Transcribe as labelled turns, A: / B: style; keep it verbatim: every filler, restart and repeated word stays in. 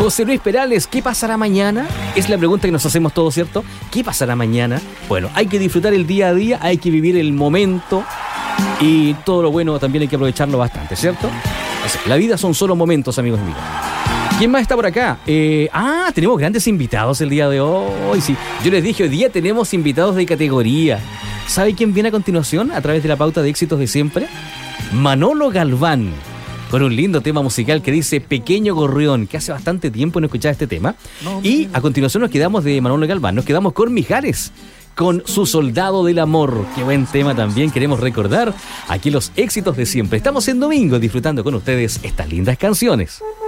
A: José Luis Perales, ¿qué pasará mañana? Es la pregunta que nos hacemos todos, ¿cierto? ¿Qué pasará mañana? Bueno, hay que disfrutar el día a día, hay que vivir el momento y todo lo bueno también hay que aprovecharlo bastante, ¿cierto? O sea, la vida son solo momentos, amigos míos. ¿Quién más está por acá? Eh, ah, tenemos grandes invitados el día de hoy. Sí, yo les dije, hoy día tenemos invitados de categoría. ¿Sabe quién viene a continuación a través de la pauta de éxitos de siempre? Manolo Galván, con un lindo tema musical que dice Pequeño Gorrión, que hace bastante tiempo no escuchaba este tema. Y a continuación nos quedamos de Manolo Galván, nos quedamos con Mijares, con Su Soldado del Amor. Qué buen tema también queremos recordar. Aquí los éxitos de siempre. Estamos en domingo disfrutando con ustedes estas lindas canciones.